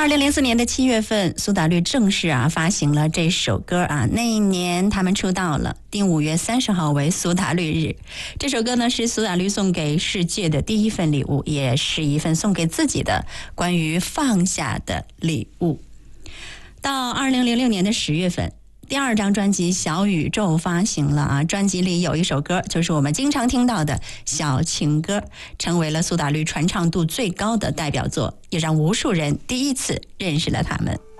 2004年的7月份，苏打绿正式发行了这首歌那一年他们出道了，定5月30号为苏打绿日。这首歌呢是苏打绿送给世界的第一份礼物，也是一份送给自己的关于放下的礼物。到2006年的10月份，第2张专辑《小宇宙》发行了专辑里有一首歌就是我们经常听到的小情歌，成为了苏打绿传唱度最高的代表作，也让无数人第一次认识了他们。